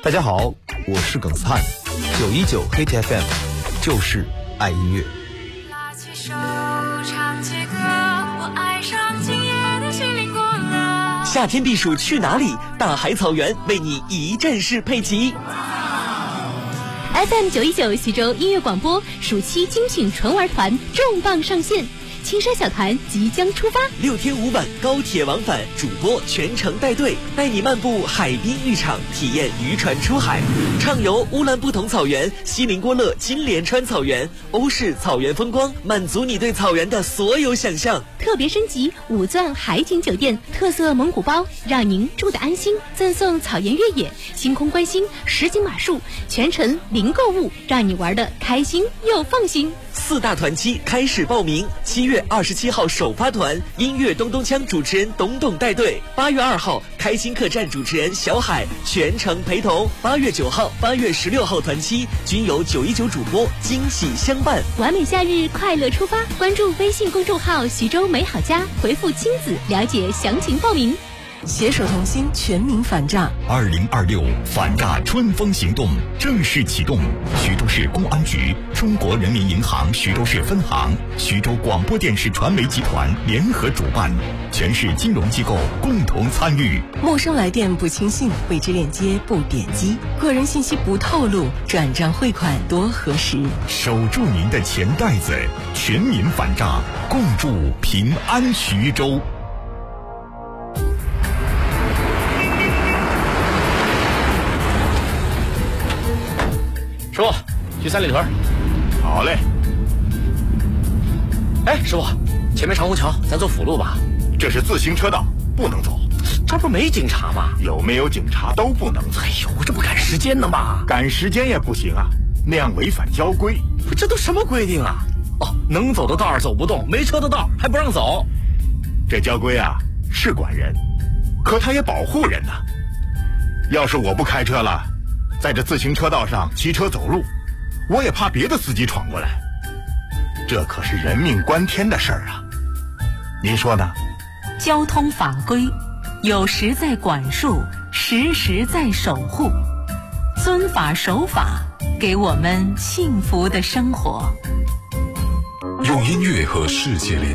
大家好，我是耿灿，919 Hit FM， 就是爱音乐。 拉起手唱起歌，我爱上今夜的西林国了。 夏天避暑去哪里？大海草原为你一站式配齐。 FM 919徐州音乐广播暑期精品纯玩团重磅上线，青山小团即将出发 ，6天5晚高铁往返，主播全程带队，带你漫步海滨浴场，体验渔船出海，畅游乌兰布统草原、锡林郭勒金莲川草原、欧式草原风光，满足你对草原的所有想象。 特别升级5钻海景酒店，特色蒙古包，让您住得安心。赠送草原越野、星空观星、实景马术，全程零购物，让你玩得开心又放心。 4大团期开始报名，7月27号首发团，音乐咚咚锵主持人董董带队；8月2号开心客栈主持人小海全程陪同；8月9号、8月16号团期均由919主播惊喜相伴。 完美夏日快乐出发，关注微信公众号徐州美好家，回复亲子了解详情报名。 携手同心，全民反诈。 2026反诈春风行动正式启动，徐州市公安局、中国人民银行徐州市分行、徐州广播电视传媒集团联合主办，全市金融机构共同参与。 陌生来电不轻信，未知链接不点击，个人信息不透露，转账汇款多核实。 守住您的钱袋子，全民反诈，共筑平安徐州。 师傅，去三里屯。 好嘞。 哎，师傅，前面长虹桥，咱走辅路吧。 这是自行车道，不能走。 这不没警察吗？ 有没有警察都不能走。 哎呦，这不赶时间呢吗？ 赶时间也不行啊，那样违反交规。 这都什么规定啊？哦，能走的道儿走不动，没车的道儿还不让走。 这交规啊是管人，可它也保护人呢。要是我不开车了，在这自行车道上骑车走路，我也怕别的司机闯过来，这可是人命关天的事儿啊！您说呢？ 交通法规有时在管束，时时在守护，遵法守法，给我们幸福的生活。 用音乐和世界连